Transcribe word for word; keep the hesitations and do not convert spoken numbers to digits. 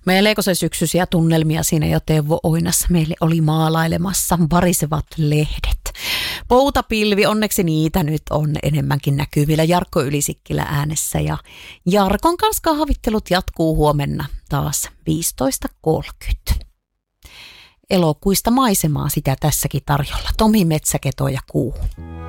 Melkoisen syksyisiä tunnelmia siinä jo Teuvo Oinas meille oli maalailemassa varisevat lehdet. Poutapilvi, onneksi niitä nyt on enemmänkin näkyvillä Jarkko Ylisikkilä äänessä ja Jarkon kanssa kahvittelut jatkuu huomenna taas viisitoista kolmekymmentä. Elokuista maisemaa sitä tässäkin tarjolla. Tomi Metsäketo ja Kuu.